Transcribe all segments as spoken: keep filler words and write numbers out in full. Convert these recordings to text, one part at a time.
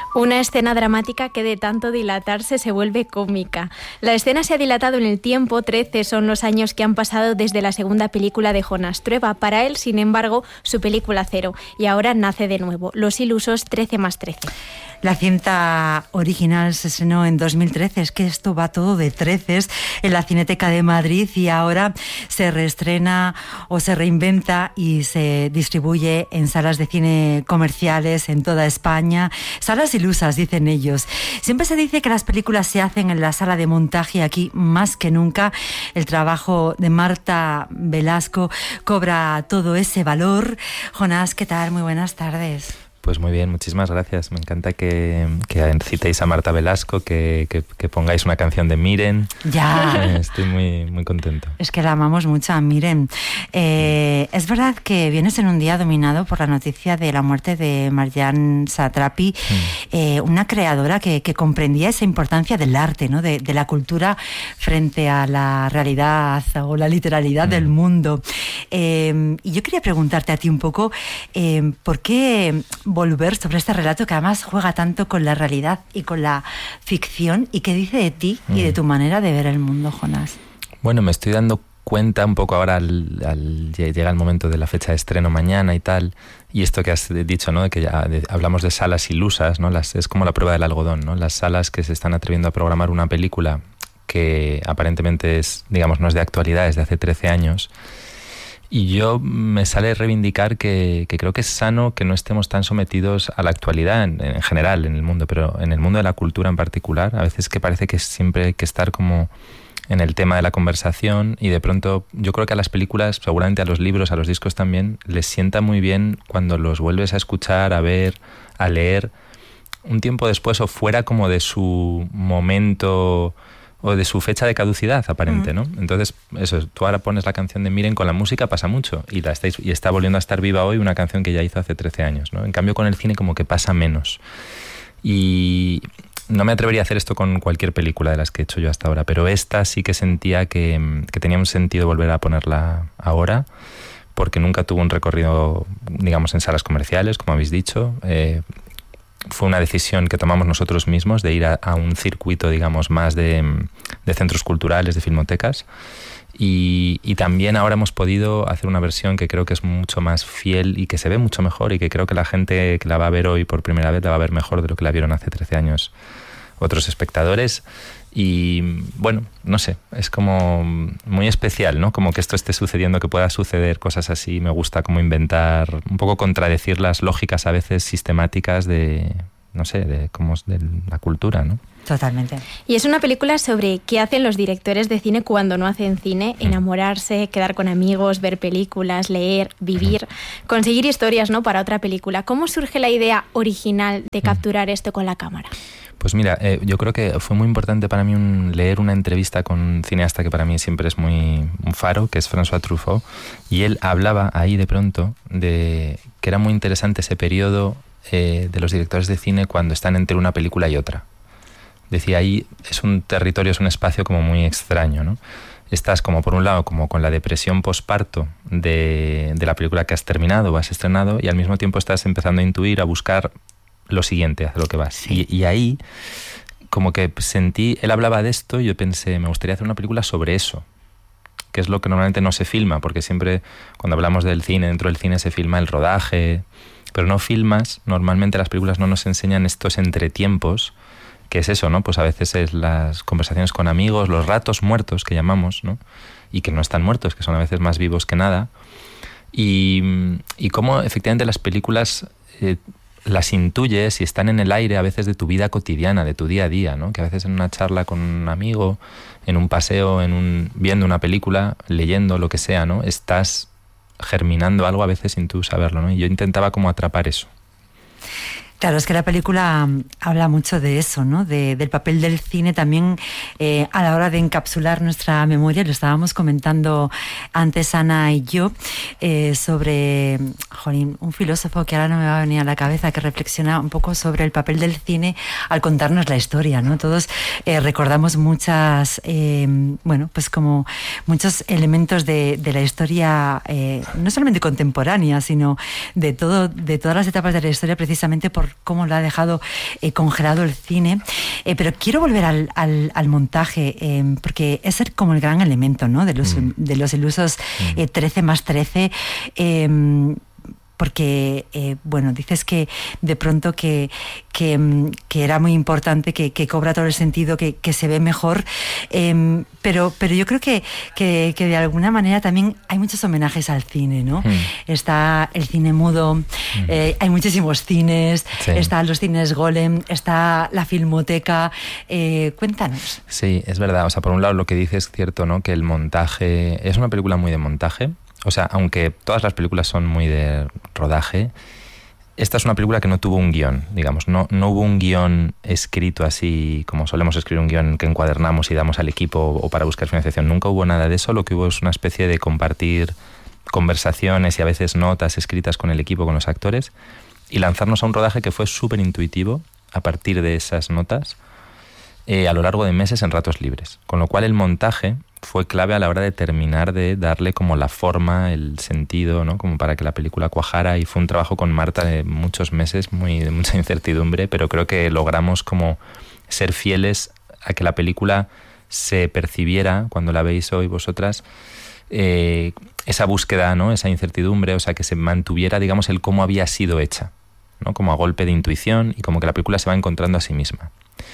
Una escena dramática que de tanto dilatarse se vuelve cómica. La escena se ha dilatado en el tiempo, trece son los años que han pasado desde la segunda película de Jonas Trueba. Para él, sin embargo, su película cero. Y ahora nace de nuevo, Los Ilusos, trece más trece. La cinta original se estrenó en dos mil trece, es que esto va todo de treces, en la Cineteca de Madrid, y ahora se reestrena o se reinventa y se distribuye en salas de cine comerciales en toda España. Salas ilusas, dicen ellos. Siempre se dice que las películas se hacen en la sala de montaje, aquí más que nunca el trabajo de Marta Velasco cobra todo ese valor. Jonás, ¿qué tal? Muy buenas tardes. Pues muy bien, muchísimas gracias. Me encanta que, que citéis a Marta Velasco, que, que, que pongáis una canción de Miren. Ya. Eh, estoy muy, muy contento. Es que la amamos mucho a Miren. Eh, es verdad que vienes en un día dominado por la noticia de la muerte de Marjane Satrapi, mm. eh, una creadora que, que comprendía esa importancia del arte, ¿no? de, de la cultura frente a la realidad o la literalidad mm. del mundo. Eh, y yo quería preguntarte a ti un poco, eh, ¿por qué volver sobre este relato que además juega tanto con la realidad y con la ficción, y qué dice de ti mm. y de tu manera de ver el mundo, Jonás? Bueno, me estoy dando cuenta un poco ahora, al, al, llega el momento de la fecha de estreno mañana y tal, y esto que has dicho, ¿no? De que ya de, hablamos de salas ilusas, ¿no? Las, es como la prueba del algodón, ¿no? Las salas que se están atreviendo a programar una película que aparentemente es, digamos, no es de actualidad, es de hace trece años. Y yo me sale reivindicar que, que creo que es sano que no estemos tan sometidos a la actualidad en, en general en el mundo, pero en el mundo de la cultura en particular, a veces que parece que siempre hay que estar como en el tema de la conversación, y de pronto yo creo que a las películas, seguramente a los libros, a los discos también, les sienta muy bien cuando los vuelves a escuchar, a ver, a leer, un tiempo después o fuera como de su momento o de su fecha de caducidad aparente, ¿no? Entonces, eso, tú ahora pones la canción de Miren, con la música pasa mucho, y la estáis, y está volviendo a estar viva hoy una canción que ya hizo hace trece años, ¿no? En cambio, con el cine como que pasa menos. Y no me atrevería a hacer esto con cualquier película de las que he hecho yo hasta ahora, pero esta sí que sentía que, que tenía un sentido volver a ponerla ahora, porque nunca tuvo un recorrido, digamos, en salas comerciales, como habéis dicho. Eh, Fue una decisión que tomamos nosotros mismos de ir a, a un circuito, digamos, más de, de centros culturales, de filmotecas. Y, y también ahora hemos podido hacer una versión que creo que es mucho más fiel y que se ve mucho mejor, y que creo que la gente que la va a ver hoy por primera vez la va a ver mejor de lo que la vieron hace trece años otros espectadores. Y bueno, no sé, es como muy especial, ¿no? Como que esto esté sucediendo, que pueda suceder cosas así. Me gusta como inventar, un poco contradecir las lógicas a veces sistemáticas de, no sé, de cómo es de la cultura, ¿no? Totalmente. Y es una película sobre qué hacen los directores de cine cuando no hacen cine: enamorarse, quedar con amigos, ver películas, leer, vivir, conseguir historias, ¿no?, para otra película. ¿Cómo surge la idea original de capturar esto con la cámara? Pues mira, eh, yo creo que fue muy importante para mí un, leer una entrevista con un cineasta que para mí siempre es muy un faro, que es François Truffaut, y él hablaba ahí de pronto de que era muy interesante ese periodo eh, de los directores de cine cuando están entre una película y otra. Decía, ahí es un territorio, es un espacio como muy extraño, ¿no? Estás como por un lado como con la depresión posparto de, de la película que has terminado o has estrenado, y al mismo tiempo estás empezando a intuir, a buscar lo siguiente, hacia lo que vas. Sí. Y, y ahí como que sentí, él hablaba de esto y yo pensé, me gustaría hacer una película sobre eso, que es lo que normalmente no se filma, porque siempre cuando hablamos del cine, dentro del cine se filma el rodaje, pero no filmas, normalmente las películas no nos enseñan estos entretiempos, que es eso, ¿no? Pues a veces es las conversaciones con amigos, los ratos muertos que llamamos, ¿no? Y que no están muertos, que son a veces más vivos que nada. Y, y cómo efectivamente las películas eh, las intuyes y están en el aire a veces de tu vida cotidiana, de tu día a día, ¿no? Que a veces en una charla con un amigo, en un paseo, en un, viendo una película, leyendo, lo que sea, ¿no? Estás germinando algo a veces sin tú saberlo, ¿no? Y yo intentaba como atrapar eso. Claro, es que la película habla mucho de eso, ¿no? De, del papel del cine también eh, a la hora de encapsular nuestra memoria. Lo estábamos comentando antes Ana y yo eh, sobre, jolín, un filósofo que ahora no me va a venir a la cabeza, que reflexiona un poco sobre el papel del cine al contarnos la historia, ¿no? Todos eh, recordamos muchas, eh, bueno, pues como muchos elementos de, de la historia, eh, no solamente contemporánea, sino de todo, de todas las etapas de la historia, precisamente por por cómo lo ha dejado eh, congelado el cine. Eh, pero quiero volver al, al, al montaje, eh, porque es el, como el gran elemento, ¿no? de, los, mm. de los ilusos eh, trece más trece. Eh, porque, eh, bueno, dices que de pronto que, que, que era muy importante, que, que cobra todo el sentido, que, que se ve mejor, eh, pero, pero yo creo que, que, que de alguna manera también hay muchos homenajes al cine, ¿no? Mm. Está el cine mudo, mm. eh, hay muchísimos cines, sí. Están los cines Golem, está la Filmoteca, eh, cuéntanos. Sí, es verdad, o sea, por un lado lo que dices es cierto, ¿no? Que el montaje, es una película muy de montaje. O sea, aunque todas las películas son muy de rodaje, esta es una película que no tuvo un guión, digamos. No, no hubo un guión escrito así como solemos escribir un guión que encuadernamos y damos al equipo o para buscar financiación. Nunca hubo nada de eso. Lo que hubo es una especie de compartir conversaciones y a veces notas escritas con el equipo, con los actores, y lanzarnos a un rodaje que fue súper intuitivo a partir de esas notas eh, a lo largo de meses en ratos libres. Con lo cual el montaje fue clave a la hora de terminar de darle como la forma, el sentido, ¿no? Como para que la película cuajara, y fue un trabajo con Marta de muchos meses, muy, de mucha incertidumbre, pero creo que logramos como ser fieles a que la película se percibiera, cuando la veis hoy vosotras, eh, esa búsqueda, ¿no? Esa incertidumbre, o sea, que se mantuviera, digamos, el cómo había sido hecha, ¿no? Como a golpe de intuición, y como que la película se va encontrando a sí misma.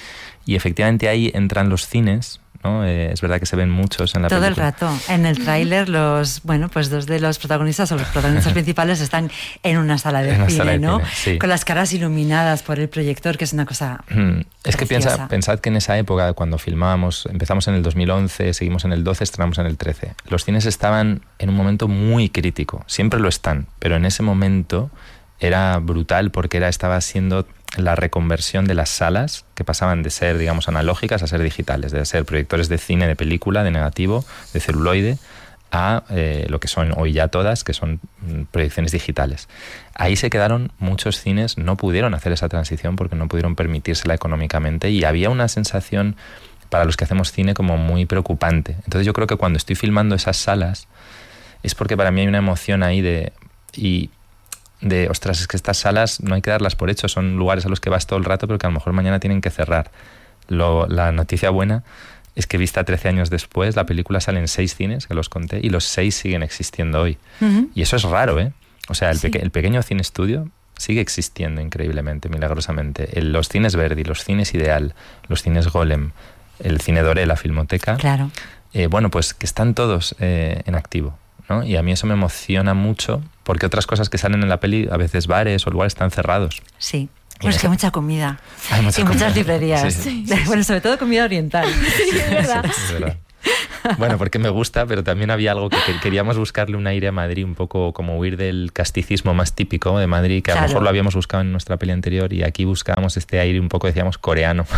Y efectivamente ahí entran los cines, ¿no? Eh, es verdad que se ven muchos en la todo película. Todo el rato. En el tráiler los, bueno, pues dos de los protagonistas o los protagonistas principales están en una sala de cine, sala de ¿no? Cine, sí. Con las caras iluminadas por el proyector, que es una cosa mm. Es que piensa, pensad que en esa época, cuando filmábamos, empezamos en el dos mil once, seguimos en el doce, estrenamos en el trece. Los cines estaban en un momento muy crítico. Siempre lo están, pero en ese momento era brutal porque era, estaba siendo la reconversión de las salas, que pasaban de ser, digamos, analógicas a ser digitales, de ser proyectores de cine, de película, de negativo, de celuloide, a eh, lo que son hoy ya todas, que son proyecciones digitales. Ahí se quedaron muchos cines, no pudieron hacer esa transición porque no pudieron permitírsela económicamente, y había una sensación para los que hacemos cine como muy preocupante. Entonces yo creo que cuando estoy filmando esas salas es porque para mí hay una emoción ahí de... Y, de, ostras, es que estas salas no hay que darlas por hecho, son lugares a los que vas todo el rato, pero que a lo mejor mañana tienen que cerrar. Lo, la noticia buena es que, vista trece años después, la película sale en seis cines, que los conté, y los seis siguen existiendo hoy. Uh-huh. Y eso es raro, ¿eh? O sea, el, sí. peque, el pequeño cine estudio sigue existiendo increíblemente, milagrosamente. El, los cines Verdi, los cines Ideal, los cines Golem, el cine Doré, la Filmoteca, claro. eh, bueno, pues que están todos eh, en activo, ¿no? Y a mí eso me emociona mucho, porque otras cosas que salen en la peli, a veces bares o lugares, están cerrados. Sí. Pues es que hay mucha comida. Hay mucha y comida. Muchas librerías. Sí, sí, sí, sí. Bueno, sobre todo comida oriental. Sí, es verdad. Sí, es verdad. Bueno, porque me gusta, pero también había algo que queríamos buscarle un aire a Madrid, un poco como huir del casticismo más típico de Madrid, que a claro. lo mejor lo habíamos buscado en nuestra peli anterior, y aquí buscábamos este aire un poco, decíamos, coreano.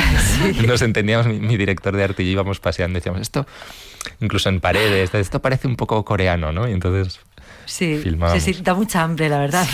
Sí. Nos entendíamos, mi, mi director de arte y yo íbamos paseando y decíamos, esto, incluso en paredes, esto parece un poco coreano, ¿no? Y entonces... Sí, sí, sí, da mucha hambre, la verdad.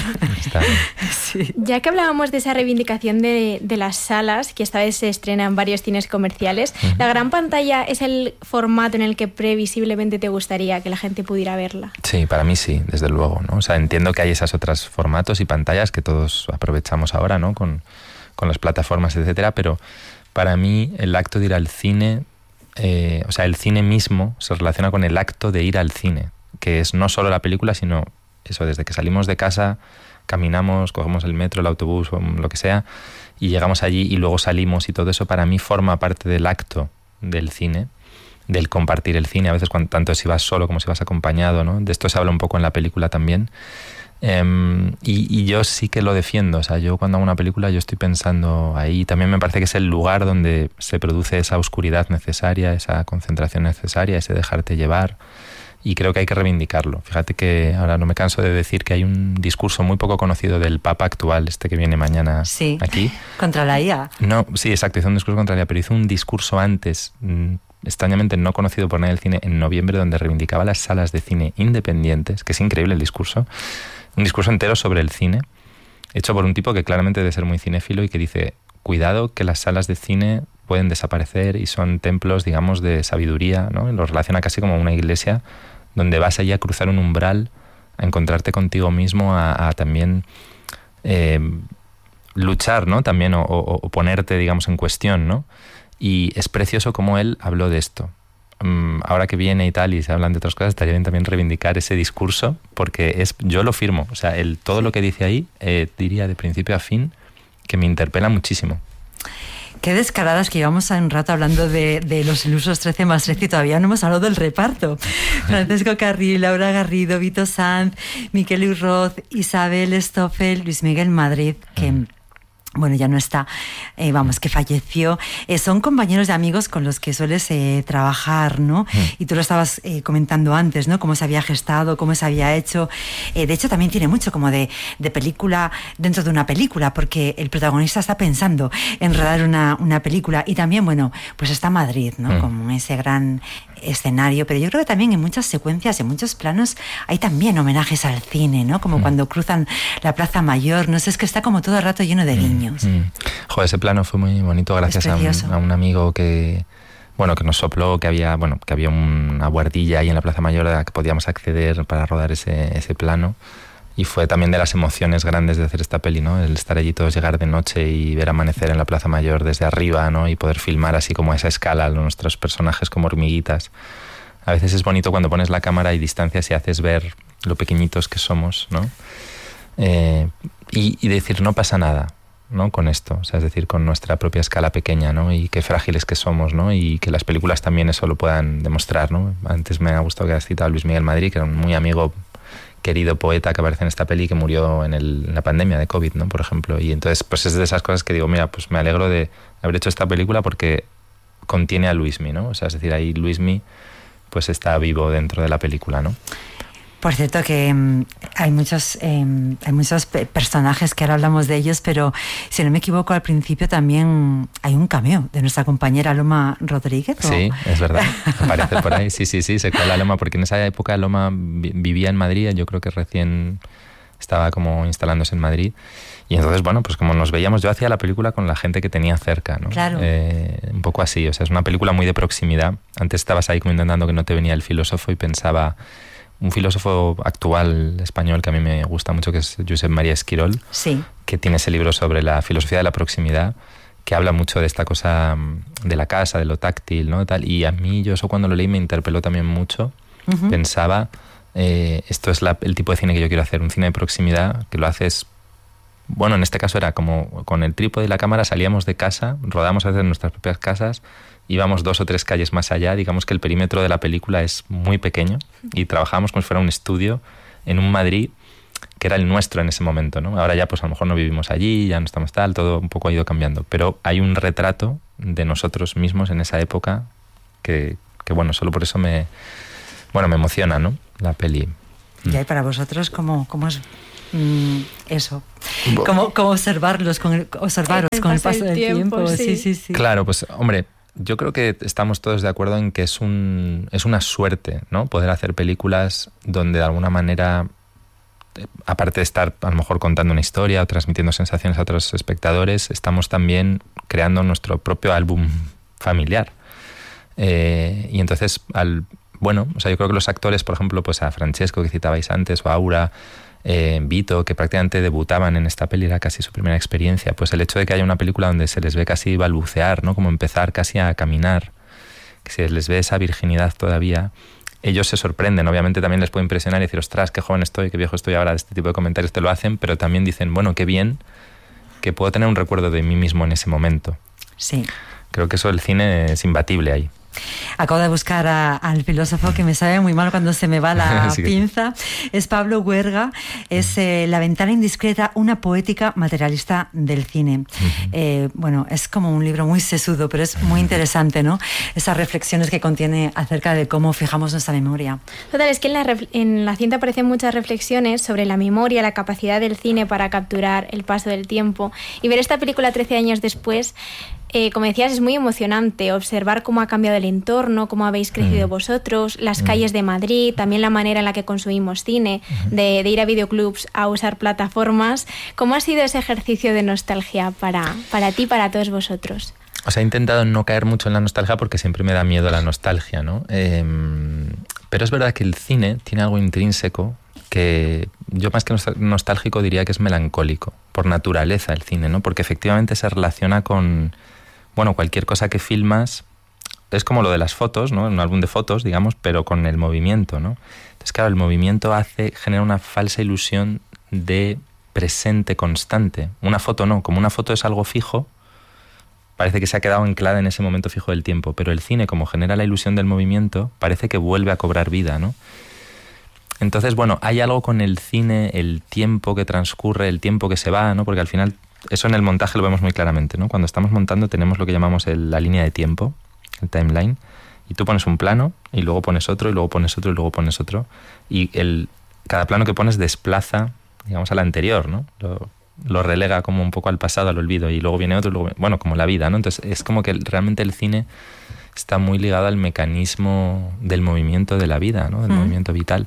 Sí. Ya que hablábamos de esa reivindicación de, de las salas, que esta vez se estrena en varios cines comerciales, uh-huh. ¿la gran pantalla es el formato en el que previsiblemente te gustaría que la gente pudiera verla? Sí, para mí sí, desde luego, ¿no? O sea, entiendo que hay esos otros formatos y pantallas que todos aprovechamos ahora, ¿no? Con, con las plataformas, etcétera, pero para mí el acto de ir al cine, eh, o sea, el cine mismo se relaciona con el acto de ir al cine, que es no solo la película, sino eso, desde que salimos de casa, caminamos, cogemos el metro, el autobús o lo que sea, y llegamos allí y luego salimos, y todo eso para mí forma parte del acto del cine, del compartir el cine, a veces cuando, tanto si vas solo como si vas acompañado, ¿no? De esto se habla un poco en la película también. Um, y, y yo sí que lo defiendo, o sea, yo cuando hago una película yo estoy pensando ahí, también me parece que es el lugar donde se produce esa oscuridad necesaria, esa concentración necesaria, ese dejarte llevar. Y creo que hay que reivindicarlo. Fíjate que ahora no me canso de decir que hay un discurso muy poco conocido del Papa actual, este que viene mañana sí, aquí. Contra la I A. No, sí, exacto, hizo un discurso contra la I A, pero hizo un discurso antes, extrañamente no conocido por nadie del cine, en noviembre, donde reivindicaba las salas de cine independientes, que es increíble el discurso, un discurso entero sobre el cine, hecho por un tipo que claramente debe ser muy cinéfilo y que dice, cuidado que las salas de cine pueden desaparecer y son templos, digamos, de sabiduría, ¿no? Lo relaciona casi como una iglesia donde vas allí a cruzar un umbral, a encontrarte contigo mismo, a, a también eh, luchar, ¿no? También, o, o, o ponerte, digamos, en cuestión, ¿no? Y es precioso cómo él habló de esto. Um, ahora que viene y tal y se hablan de otras cosas, estaría bien también reivindicar ese discurso, porque es, yo lo firmo. O sea, el, todo lo que dice ahí, eh, diría de principio a fin, que me interpela muchísimo. Qué descaradas que llevamos un rato hablando de, de los ilusos trece más trece y todavía no hemos hablado del reparto. Francesco Carril, Laura Garrido, Vito Sanz, Miquel Urroz, Isabel Stoffel, Luis Miguel Madrid, que... Mm. Bueno, ya no está, eh, vamos, que falleció. Eh, son compañeros de amigos con los que sueles eh, trabajar, ¿no? Mm. Y tú lo estabas eh, comentando antes, ¿no? Cómo se había gestado, cómo se había hecho. Eh, de hecho, también tiene mucho como de, de película dentro de una película, porque el protagonista está pensando en rodar una, una película. Y también, bueno, pues está Madrid, ¿no? Mm. Como ese gran escenario. Pero yo creo que también en muchas secuencias, en muchos planos, hay también homenajes al cine, ¿no? Como mm. cuando cruzan la Plaza Mayor. No sé, es que está como todo el rato lleno de niños. Mm. Mm. Joder, ese plano fue muy bonito gracias a un, a un amigo que, bueno, que nos sopló que había, bueno, que había una buhardilla ahí en la Plaza Mayor a la que podíamos acceder para rodar ese, ese plano. Y fue también de las emociones grandes de hacer esta peli, ¿no? El estar allí todos, llegar de noche y ver amanecer en la Plaza Mayor desde arriba, ¿no? Y poder filmar así como a esa escala, ¿no? Nuestros personajes como hormiguitas. A veces es bonito cuando pones la cámara y distancias y haces ver lo pequeñitos que somos, ¿no? Eh, y, y decir, no pasa nada, ¿no? Con esto, o sea, es decir, con nuestra propia escala pequeña, ¿no? Y qué frágiles que somos, ¿no? Y que las películas también eso lo puedan demostrar, ¿no? Antes me ha gustado que has citado a Luis Miguel Madrid, que era un muy amigo, querido poeta que aparece en esta peli, que murió en, el, en la pandemia de COVID, ¿no? Por ejemplo. Y entonces, pues es de esas cosas que digo, mira, pues me alegro de haber hecho esta película porque contiene a Luismi, ¿no? O sea, es decir, ahí Luismi pues está vivo dentro de la película, ¿no? Por cierto que um, hay muchos eh, hay muchos personajes que ahora hablamos de ellos, pero si no me equivoco al principio también hay un cameo de nuestra compañera Loma Rodríguez. ¿O? Sí, es verdad, aparece por ahí, sí, sí, sí, se cuela Loma, porque en esa época Loma vivía en Madrid, yo creo que recién estaba como instalándose en Madrid. Y entonces, bueno, pues como nos veíamos, yo hacía la película con la gente que tenía cerca, ¿no? Claro. Eh, un poco así, o sea, es una película muy de proximidad. Antes estabas ahí como intentando que no te venía el filósofo y pensaba... Un filósofo actual español que a mí me gusta mucho, que es Josep María Esquirol, sí. que tiene ese libro sobre la filosofía de la proximidad, que habla mucho de esta cosa de la casa, de lo táctil, ¿no? Tal. Y a mí, yo eso cuando lo leí me interpeló también mucho. Uh-huh. Pensaba, eh, esto es la, el tipo de cine que yo quiero hacer, un cine de proximidad, que lo haces... Bueno, en este caso era como con el trípode y la cámara salíamos de casa, rodamos a veces en nuestras propias casas, íbamos dos o tres calles más allá, digamos que el perímetro de la película es muy pequeño y trabajábamos como si fuera un estudio en un Madrid que era el nuestro en ese momento, ¿no? Ahora ya pues a lo mejor no vivimos allí, ya no estamos tal, todo un poco ha ido cambiando, pero hay un retrato de nosotros mismos en esa época que, que bueno, solo por eso me, bueno, me emociona, ¿no? La peli. Y hay para vosotros, ¿cómo, cómo es mm, eso? ¿Cómo, cómo observarlos con el, observaros el con el paso del tiempo? tiempo. Sí. sí, sí, sí. Claro, pues hombre, yo creo que estamos todos de acuerdo en que es un es una suerte, ¿no? Poder hacer películas donde de alguna manera, aparte de estar a lo mejor contando una historia o transmitiendo sensaciones a otros espectadores, estamos también creando nuestro propio álbum familiar. Eh, y entonces, al bueno, o sea, yo creo que los actores, por ejemplo, pues a Francesco que citabais antes, o a Aura, Eh, Vito, que prácticamente debutaban en esta peli, era casi su primera experiencia, pues el hecho de que haya una película donde se les ve casi balbucear, ¿no? Como empezar casi a caminar, que se les ve esa virginidad todavía, ellos se sorprenden, obviamente también les puede impresionar y decir, ostras, qué joven estoy, qué viejo estoy ahora, este tipo de comentarios te lo hacen, pero también dicen, bueno, qué bien que puedo tener un recuerdo de mí mismo en ese momento. Sí. Creo que eso del cine es imbatible ahí. Acabo de buscar a, al filósofo, que me sabe muy mal cuando se me va la sí, pinza. Es Pablo Huerga, es eh, La ventana indiscreta, una poética materialista del cine. Uh-huh. Eh, bueno, es como un libro muy sesudo, pero es muy interesante, ¿no? Esas reflexiones que contiene acerca de cómo fijamos nuestra memoria. Total, es que en la, en la cinta aparecen muchas reflexiones sobre la memoria, la capacidad del cine para capturar el paso del tiempo. Y ver esta película trece años después... Eh, como decías, es muy emocionante observar cómo ha cambiado el entorno, cómo habéis crecido mm. vosotros, las mm. calles de Madrid, también la manera en la que consumimos cine, mm. de, de ir a videoclubs, a usar plataformas. ¿Cómo ha sido ese ejercicio de nostalgia para, para ti, para todos vosotros? O sea, he intentado no caer mucho en la nostalgia porque siempre me da miedo la nostalgia, ¿no? Eh, pero es verdad que el cine tiene algo intrínseco que yo más que nostálgico diría que es melancólico, por naturaleza el cine, ¿no? Porque efectivamente se relaciona con, bueno, cualquier cosa que filmas, es como lo de las fotos, ¿no? Un álbum de fotos, digamos, pero con el movimiento, ¿no? Entonces, claro, el movimiento hace, genera una falsa ilusión de presente constante. Una foto no, como una foto es algo fijo, parece que se ha quedado anclada en ese momento fijo del tiempo, pero el cine, como genera la ilusión del movimiento, parece que vuelve a cobrar vida, ¿no? Entonces, bueno, hay algo con el cine, el tiempo que transcurre, el tiempo que se va, ¿no? Porque al final, eso en el montaje lo vemos muy claramente, ¿no? Cuando estamos montando tenemos lo que llamamos el, la línea de tiempo, el timeline, y tú pones un plano, y luego pones otro, y luego pones otro, y luego pones otro, y el, cada plano que pones desplaza, digamos, al anterior, ¿no? Lo, lo relega como un poco al pasado, al olvido, y luego viene otro, y luego, bueno, como la vida, ¿no? Entonces es como que realmente el cine está muy ligado al mecanismo del movimiento de la vida, ¿no? Del mm. movimiento vital.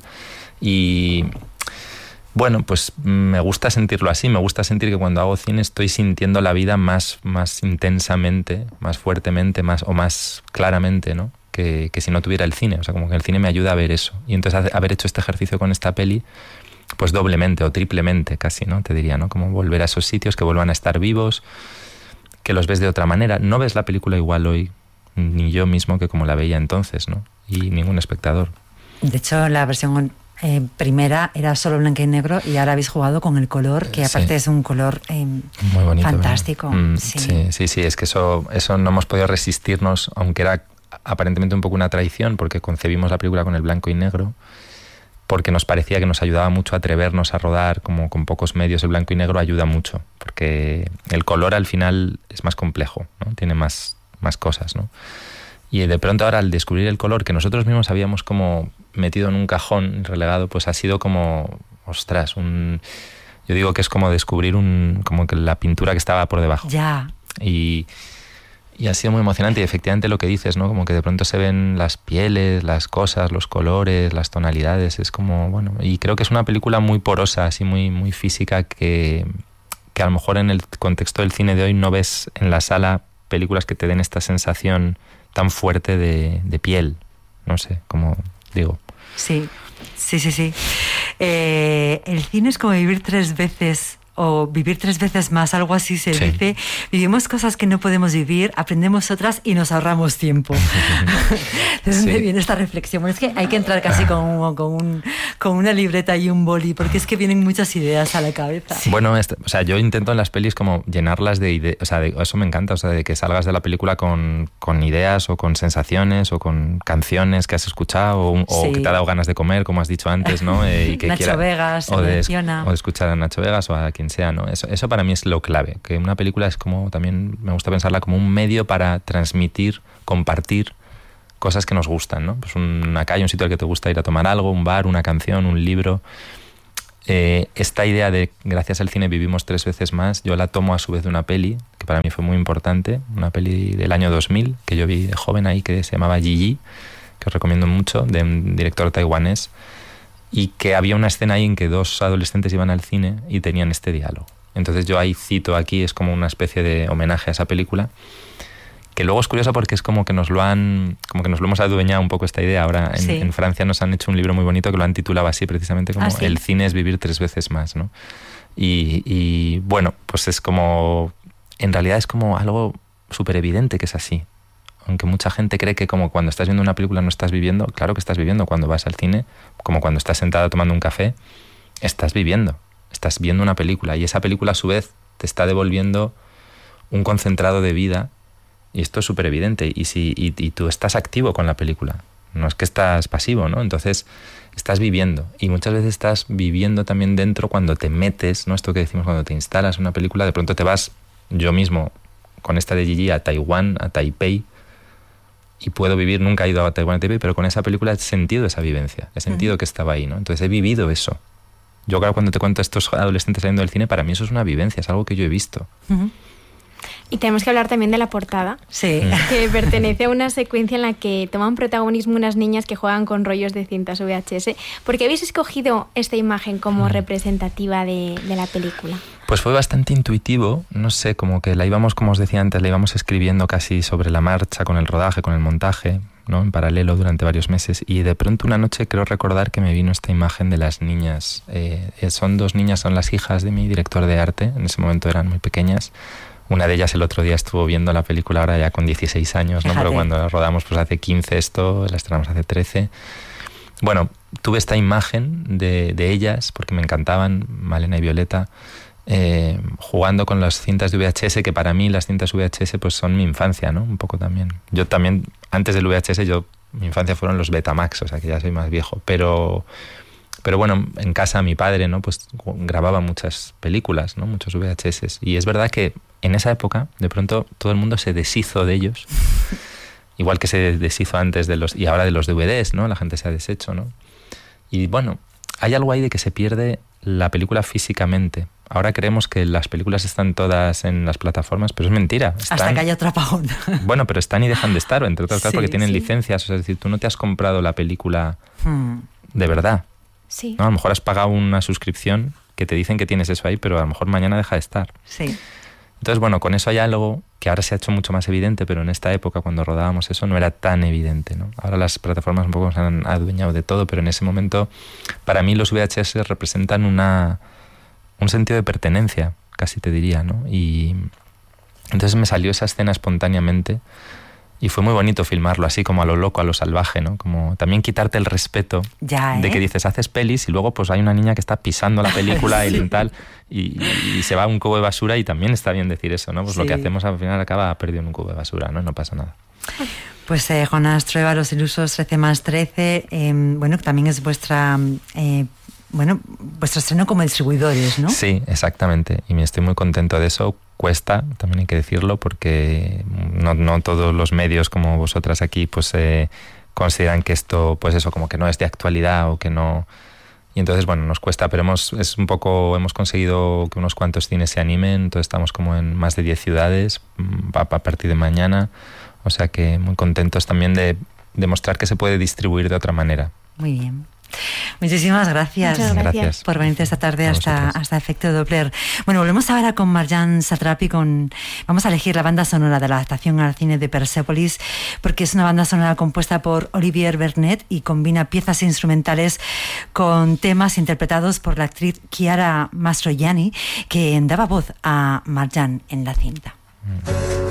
Y bueno, pues me gusta sentirlo así, me gusta sentir que cuando hago cine estoy sintiendo la vida más, más intensamente, más fuertemente, más, o más claramente, ¿no? Que, que si no tuviera el cine. O sea, como que el cine me ayuda a ver eso. Y entonces haber hecho este ejercicio con esta peli, pues doblemente o triplemente casi, ¿no? Te diría, ¿no? Como volver a esos sitios que vuelvan a estar vivos, que los ves de otra manera. No ves la película igual hoy, ni yo mismo, que como la veía entonces, ¿no? Y ningún espectador. De hecho, la versión eh, primera era solo blanco y negro y ahora habéis jugado con el color, que aparte sí. es un color eh, muy bonito, fantástico. Mm, sí. sí, sí, sí, es que eso, eso no hemos podido resistirnos, aunque era aparentemente un poco una traición, porque concebimos la película con el blanco y negro, porque nos parecía que nos ayudaba mucho a atrevernos a rodar como con pocos medios. El blanco y negro ayuda mucho, porque el color al final es más complejo, ¿no? Tiene más, más cosas, ¿no? Y de pronto ahora al descubrir el color, que nosotros mismos habíamos como metido en un cajón relegado, pues ha sido como, ostras, un, yo digo que es como descubrir un, como que la pintura que estaba por debajo. Ya. Y, y ha sido muy emocionante, y efectivamente lo que dices, ¿no? Como que de pronto se ven las pieles, las cosas, los colores, las tonalidades, es como, bueno, y creo que es una película muy porosa, así muy, muy física, que, que a lo mejor en el contexto del cine de hoy no ves en la sala películas que te den esta sensación tan fuerte de, de piel, no sé, como digo. Sí, sí, sí, sí. Eh, el cine es como vivir tres veces o vivir tres veces más, algo así se sí. dice. Vivimos cosas que no podemos vivir, aprendemos otras y nos ahorramos tiempo. ¿De dónde sí. viene esta reflexión? Bueno, es que hay que entrar casi con, un, con, un, con una libreta y un boli, porque es que vienen muchas ideas a la cabeza. Sí. Bueno, este, o sea, yo intento en las pelis como llenarlas de ideas, o sea, de, eso me encanta, o sea, de que salgas de la película con, con ideas o con sensaciones o con canciones que has escuchado o, un, o sí. que te ha dado ganas de comer, como has dicho antes, ¿no? Eh, y que Nacho quiera, Vegas, o de, o de escuchar a Nacho Vegas o a quien sea, ¿no? Eso, eso para mí es lo clave, que una película es como, también me gusta pensarla como un medio para transmitir, compartir cosas que nos gustan, ¿no? Pues una calle, un sitio al que te gusta ir a tomar algo, un bar, una canción, un libro. Eh, esta idea de gracias al cine vivimos tres veces más, yo la tomo a su vez de una peli, que para mí fue muy importante, una peli del año dos mil, que yo vi de joven ahí, que se llamaba Gigi, que os recomiendo mucho, de un director taiwanés, y que había una escena ahí en que dos adolescentes iban al cine y tenían este diálogo. Entonces yo ahí cito aquí, es como una especie de homenaje a esa película, que luego es curioso porque es como que nos lo han, como que nos lo hemos adueñado un poco esta idea. Ahora en, sí. en Francia nos han hecho un libro muy bonito que lo han titulado así precisamente como ¿Ah, sí? El cine es vivir tres veces más, ¿no? Y, y bueno, pues es como, en realidad es como algo súper evidente que es así. Aunque mucha gente cree que como cuando estás viendo una película no estás viviendo, claro que estás viviendo cuando vas al cine, como cuando estás sentada tomando un café, estás viviendo, estás viendo una película y esa película a su vez te está devolviendo un concentrado de vida y esto es súper evidente y, si, y, y tú estás activo con la película, no es que estás pasivo, ¿no? Entonces estás viviendo y muchas veces estás viviendo también dentro cuando te metes, ¿no? Esto que decimos cuando te instalas en una película, de pronto te vas, yo mismo con esta de Gigi, a Taiwán, a Taipei, y puedo vivir, nunca he ido a Taiwán, pero con esa película he sentido esa vivencia, he sentido uh-huh. que estaba ahí, ¿no? Entonces he vivido eso. Yo claro, cuando te cuento a estos adolescentes saliendo del cine, para mí eso es una vivencia, es algo que yo he visto. Uh-huh. Y tenemos que hablar también de la portada, sí. que pertenece a una secuencia en la que toman protagonismo unas niñas que juegan con rollos de cintas V H S. ¿Por qué habéis escogido esta imagen como representativa de, de la película? Pues fue bastante intuitivo, no sé, como que la íbamos, como os decía antes, la íbamos escribiendo casi sobre la marcha, con el rodaje, con el montaje. ¿no? En paralelo durante varios meses, y de pronto una noche creo recordar que me vino esta imagen de las niñas. Eh, son dos niñas, son las hijas de mi director de arte, en ese momento eran muy pequeñas. Una de ellas el otro día estuvo viendo la película ahora ya con dieciséis años, ¿no? Pero cuando la rodamos pues hace quince esto, la estrenamos hace trece. Bueno, tuve esta imagen de, de ellas porque me encantaban, Malena y Violeta, eh, jugando con las cintas de V H S, que para mí las cintas V H S pues son mi infancia, ¿no? Un poco también. Yo también, antes del V H S, yo, mi infancia fueron los Betamax, o sea que ya soy más viejo, pero... Pero bueno, en casa mi padre, ¿no? Pues grababa muchas películas, ¿no? Muchos V H S. Y es verdad que en esa época, de pronto, todo el mundo se deshizo de ellos. Igual que se deshizo antes de los... Y ahora de los D V Ds, ¿no? La gente se ha deshecho, ¿no? Y bueno, hay algo ahí de que se pierde la película físicamente. Ahora creemos que las películas están todas en las plataformas, pero es mentira. Están... Hasta que haya otro apagón. Bueno, pero están y dejan de estar, entre otras cosas, Sí, porque tienen sí. licencias. O sea, es decir, tú no te has comprado la película Hmm. de verdad. Sí. ¿No? A lo mejor has pagado una suscripción que te dicen que tienes eso ahí, pero a lo mejor mañana deja de estar. Sí. Entonces, bueno, con eso hay algo que ahora se ha hecho mucho más evidente, pero en esta época, cuando rodábamos eso, no era tan evidente, ¿no? Ahora las plataformas un poco se han adueñado de todo, pero en ese momento, para mí los V H S representan una, un sentido de pertenencia, casi te diría, ¿no? Y entonces me salió esa escena espontáneamente. Y fue muy bonito filmarlo así, como a lo loco, a lo salvaje, ¿no? Como también quitarte el respeto ya, ¿eh? de que dices, haces pelis y luego pues hay una niña que está pisando la película sí. y tal, y, y se va a un cubo de basura, y también está bien decir eso, ¿no? Pues sí. Lo que hacemos al final acaba perdiendo un cubo de basura, ¿no? Y no pasa nada. Pues eh, Jonás Trueba, Los Ilusos trece más trece, eh, bueno, también es vuestra... Eh, Bueno, vuestro estreno como distribuidores, ¿no? Sí, exactamente. Y me estoy muy contento de eso. Cuesta, también hay que decirlo, porque no, no todos los medios como vosotras aquí pues eh, consideran que esto, pues eso, como que no es de actualidad o que no... Y entonces, bueno, nos cuesta, pero hemos, es un poco, hemos conseguido que unos cuantos cines se animen. Entonces estamos como en más de diez ciudades a, a partir de mañana. O sea que muy contentos también de demostrar que se puede distribuir de otra manera. Muy bien. Muchísimas gracias, Muchas gracias por venirte esta tarde hasta, hasta Efecto Doppler. Bueno, volvemos ahora con Marjane Satrapi. Con, vamos a elegir la banda sonora de la adaptación al cine de Persepolis, porque es una banda sonora compuesta por Olivier Bernet y combina piezas instrumentales con temas interpretados por la actriz Chiara Mastroianni, que daba voz a Marjane en la cinta. Mm.